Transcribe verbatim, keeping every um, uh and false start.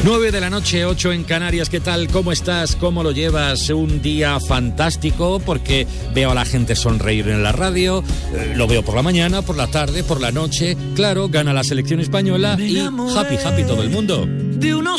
nueve de la noche, ocho en Canarias. ¿Qué tal? ¿Cómo estás? ¿Cómo lo llevas? Un día fantástico porque veo a la gente sonreír en la radio, eh, lo veo por la mañana, por la tarde, por la noche. Claro, gana la selección española y happy, happy todo el mundo.